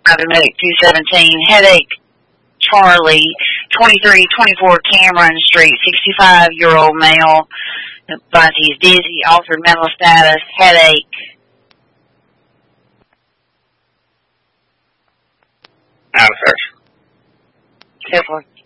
Medic 217, headache, Charlie, 2324 Cameron Street, 65-year-old male, finds he's dizzy, altered mental status, headache. Out of search. 10-4.